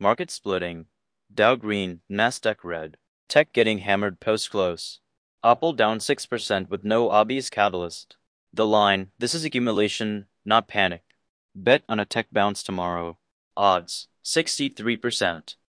Market splitting. Dow green, Nasdaq red. Tech getting hammered post-close. Apple down 6% with no obvious catalyst. The line, this is accumulation, not panic. Bet on a tech bounce tomorrow. Odds, 63%.